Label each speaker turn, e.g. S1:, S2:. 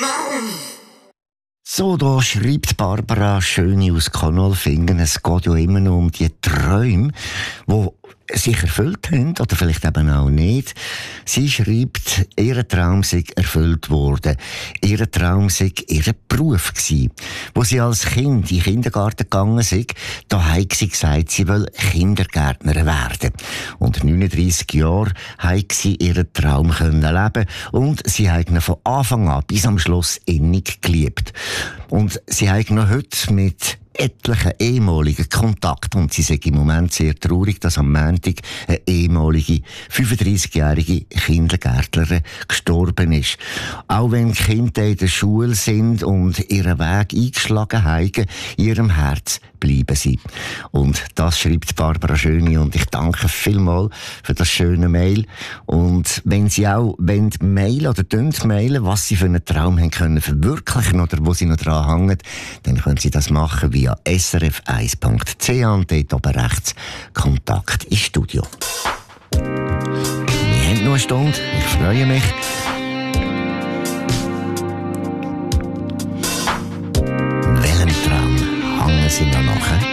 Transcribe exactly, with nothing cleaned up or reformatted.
S1: So, da schreibt Barbara Schöni aus Konolfingen, es geht ja immer noch um die Träume, die sich erfüllt haben, oder vielleicht eben auch nicht. Sie schreibt, ihr Traum sei erfüllt worden. Ihr Traum sei ihr Beruf gewesen. Wo sie als Kind in den Kindergarten gegangen sei, da hat sie gesagt, sie will Kindergärtnerin werden. Und neununddreissig Jahre hat sie ihren Traum können leben und sie hat ihn von Anfang an bis am Schluss innig geliebt. Und sie hat noch heute mit etlichen ehemaligen Kontakt und sie sind im Moment sehr traurig, dass am Montag eine ehemalige fünfunddreissigjährige Kindergärtnerin gestorben ist. Auch wenn die Kinder in der Schule sind und ihren Weg eingeschlagen haben, in ihrem Herz bleiben sie. Und das schreibt Barbara Schöni und ich danke vielmals für das schöne Mail. Und wenn Sie auch wenn mailen oder mailen, was Sie für einen Traum haben können verwirklichen oder wo Sie noch dran hängen, dann können Sie das machen via s r f eins punkt c h und dort oben rechts Kontakt ins Studio. Wir haben noch eine Stunde, ich freue mich. Welchem Traum hängen Sie noch nachher?